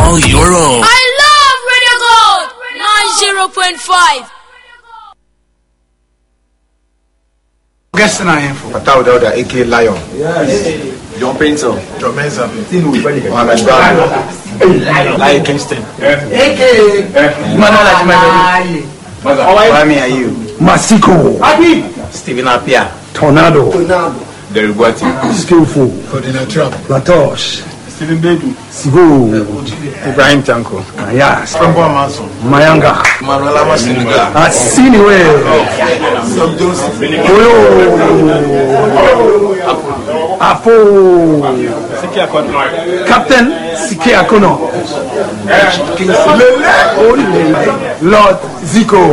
All your own. I love Radio Gold 90.5. Guess na info. Patao Dauda, AK Lion. Yes. John Painter. John Meza. Mohamed Brown. Lai Kingston. AK. Manuel Ajimade. Kwame Ayu. Masiko. Stephen Apia. Tornado. Derek Guati. Skillful. Cordina Trump. Latosh. Stephen Bedu. Sigo. Ibrahim Tanko. Ayas. Franco Amaso. Mayanga. Manuel Amasinga. Asiniwe. Sam Joseph. Oyo. Apo. Captain Siki Akono. Lord Zico.